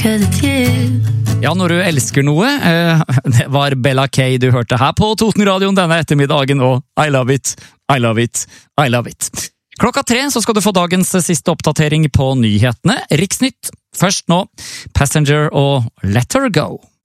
'cause it's you. Ja, når du elsker noe, det var Bella Kay du hørte her på Totenradioen denne ettermiddagen, og I love it, I love it, I love it. 3:00 så skal du få dagens siste oppdatering på nyhetene. Riksnytt, først nå, Passenger og Let Her Go.